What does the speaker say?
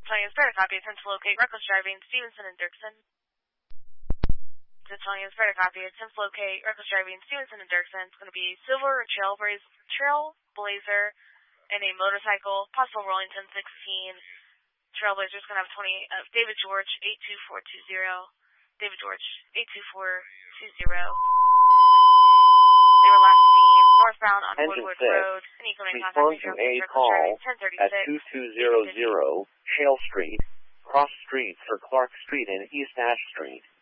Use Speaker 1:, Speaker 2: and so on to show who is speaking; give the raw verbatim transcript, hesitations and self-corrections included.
Speaker 1: Italian Spirit copy, attempt to locate reckless driving, Stevenson and Dirksen. Italian Spirit copy, attempt to locate reckless driving, Stevenson and Dirksen. It's going to be silver trailblazer, trailblazer, and a motorcycle, possible Rollington sixteen. Trailblazer's going to have twenty, uh, David George, eight two four two zero. David George, eight two four two zero. They were last seen northbound on
Speaker 2: Engine
Speaker 1: Woodward
Speaker 2: six,
Speaker 1: Road. Any incoming contact
Speaker 2: respond to a call at two two zero zero Hale Street, cross street for Clark Street and East Ash Street.